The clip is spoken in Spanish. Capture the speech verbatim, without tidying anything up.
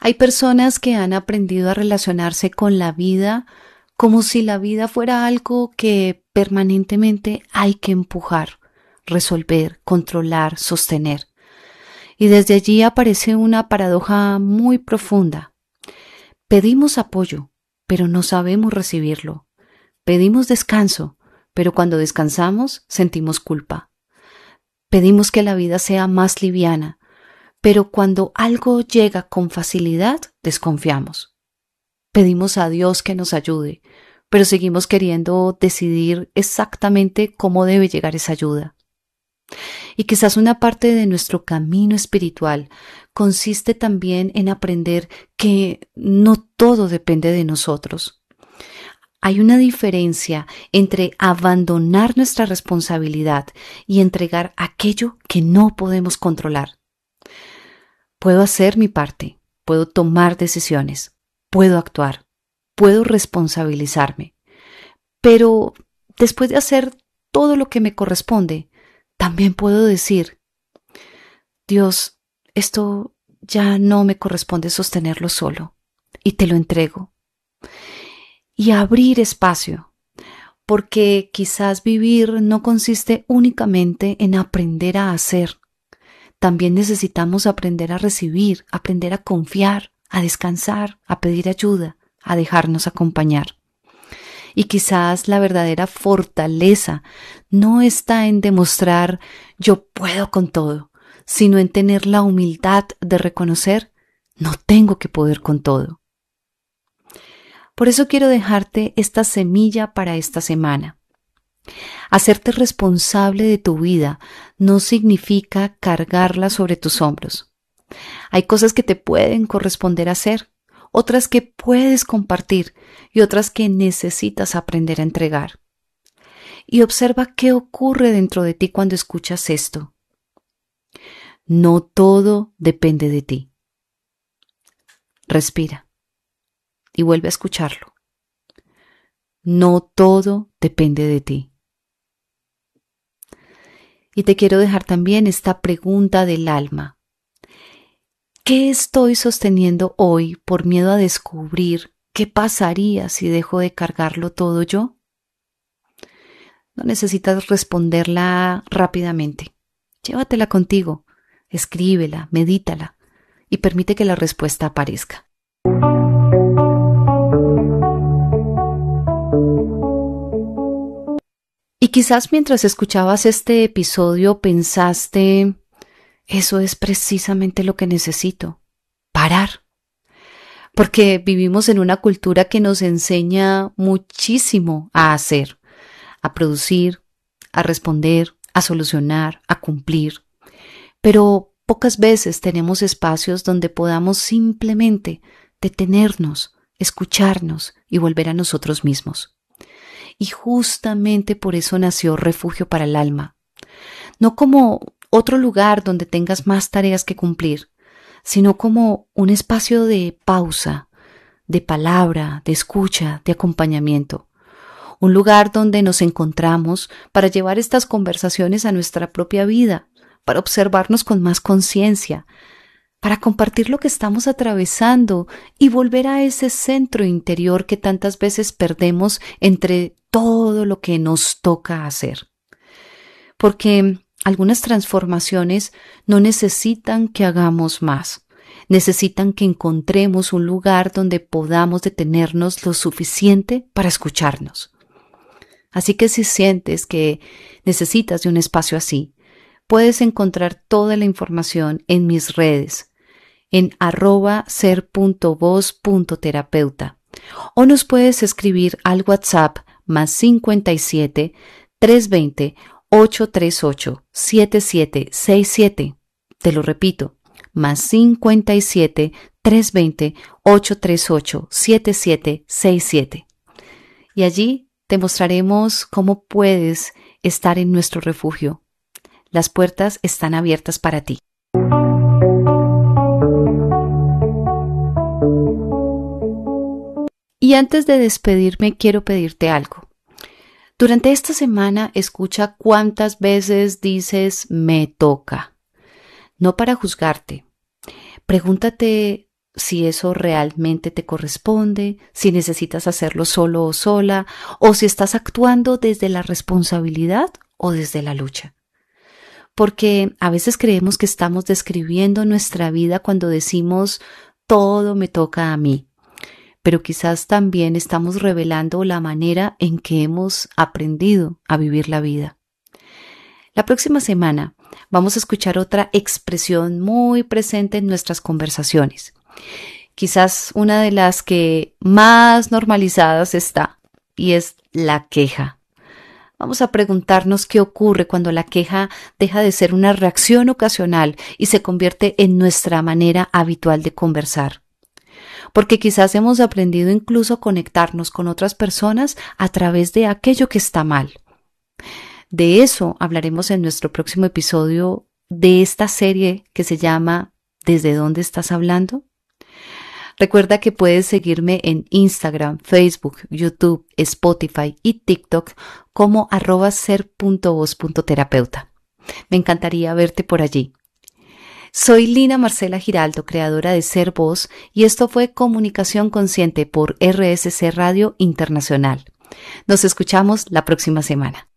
Hay personas que han aprendido a relacionarse con la vida como si la vida fuera algo que permanentemente hay que empujar, resolver, controlar, sostener. Y desde allí aparece una paradoja muy profunda. Pedimos apoyo, pero no sabemos recibirlo. Pedimos descanso, pero cuando descansamos sentimos culpa. Pedimos que la vida sea más liviana, pero cuando algo llega con facilidad, desconfiamos. Pedimos a Dios que nos ayude, pero seguimos queriendo decidir exactamente cómo debe llegar esa ayuda. Y quizás una parte de nuestro camino espiritual consiste también en aprender que no todo depende de nosotros. Hay una diferencia entre abandonar nuestra responsabilidad y entregar aquello que no podemos controlar. Puedo hacer mi parte, puedo tomar decisiones, puedo actuar, puedo responsabilizarme, pero después de hacer todo lo que me corresponde, también puedo decir, Dios, esto ya no me corresponde sostenerlo solo y te lo entrego. Y abrir espacio, porque quizás vivir no consiste únicamente en aprender a hacer. También necesitamos aprender a recibir, aprender a confiar, a descansar, a pedir ayuda, a dejarnos acompañar. Y quizás la verdadera fortaleza no está en demostrar yo puedo con todo, sino en tener la humildad de reconocer no tengo que poder con todo. Por eso quiero dejarte esta semilla para esta semana. Hacerte responsable de tu vida no significa cargarla sobre tus hombros. Hay cosas que te pueden corresponder hacer, otras que puedes compartir y otras que necesitas aprender a entregar. Y observa qué ocurre dentro de ti cuando escuchas esto. No todo depende de ti. Respira y vuelve a escucharlo. No todo depende de ti. Y te quiero dejar también esta pregunta del alma. ¿Qué estoy sosteniendo hoy por miedo a descubrir qué pasaría si dejo de cargarlo todo yo? No necesitas responderla rápidamente. Llévatela contigo, escríbela, medítala y permite que la respuesta aparezca. Y quizás mientras escuchabas este episodio pensaste, eso es precisamente lo que necesito, parar. Porque vivimos en una cultura que nos enseña muchísimo a hacer, a producir, a responder, a solucionar, a cumplir. Pero pocas veces tenemos espacios donde podamos simplemente detenernos, escucharnos y volver a nosotros mismos. Y justamente por eso nació Refugio para el Alma. No como otro lugar donde tengas más tareas que cumplir, sino como un espacio de pausa, de palabra, de escucha, de acompañamiento. Un lugar donde nos encontramos para llevar estas conversaciones a nuestra propia vida, para observarnos con más conciencia, para compartir lo que estamos atravesando y volver a ese centro interior que tantas veces perdemos entre todo lo que nos toca hacer. Porque algunas transformaciones no necesitan que hagamos más, necesitan que encontremos un lugar donde podamos detenernos lo suficiente para escucharnos. Así que si sientes que necesitas de un espacio así, puedes encontrar toda la información en mis redes, en arroba ser punto voz punto terapeuta, o nos puedes escribir al WhatsApp más cincuenta y siete, trescientos veinte, ochocientos treinta y ocho, setenta y siete sesenta y siete. Te lo repito, más cincuenta y siete, trescientos veinte, ochocientos treinta y ocho, setenta y siete sesenta y siete. Y allí te mostraremos cómo puedes estar en nuestro refugio. Las puertas están abiertas para ti. Y antes de despedirme, quiero pedirte algo. Durante esta semana escucha cuántas veces dices me toca. No para juzgarte. Pregúntate si eso realmente te corresponde, si necesitas hacerlo solo o sola, o si estás actuando desde la responsabilidad o desde la lucha. Porque a veces creemos que estamos describiendo nuestra vida cuando decimos todo me toca a mí, pero quizás también estamos revelando la manera en que hemos aprendido a vivir la vida. La próxima semana vamos a escuchar otra expresión muy presente en nuestras conversaciones. Quizás una de las que más normalizadas está, y es la queja. Vamos a preguntarnos qué ocurre cuando la queja deja de ser una reacción ocasional y se convierte en nuestra manera habitual de conversar. Porque quizás hemos aprendido incluso a conectarnos con otras personas a través de aquello que está mal. De eso hablaremos en nuestro próximo episodio de esta serie que se llama ¿Desde dónde estás hablando? Recuerda que puedes seguirme en Instagram, Facebook, YouTube, Spotify y TikTok como arroba ser punto voz punto terapeuta. Me encantaría verte por allí. Soy Lina Marcela Giraldo, creadora de Ser Voz, y esto fue Comunicación Consciente por R S C Radio Internacional. Nos escuchamos la próxima semana.